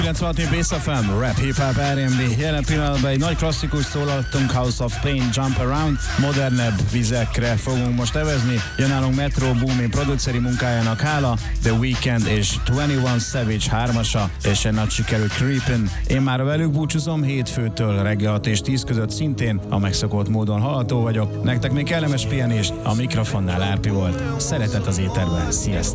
96 Bass FM, Rap, Hip Hop, R&B. Jelen pillanatban egy nagy klasszikus szólaltunk, House of Pain, Jump Around. Modernebb vizekre fogunk most evezni. Jön nálunk Metro Boomin produceri munkájának hála, The Weeknd és 21 Savage hármasa, és egy nagy sikerű Creepin'. Én már velük búcsúzom, hétfőtől reggel 6 és 10 között szintén a megszokott módon hallható vagyok. Nektek még kellemes pihenést, a mikrofonnál Árpi volt. Szeretet az éterben, sziasztok!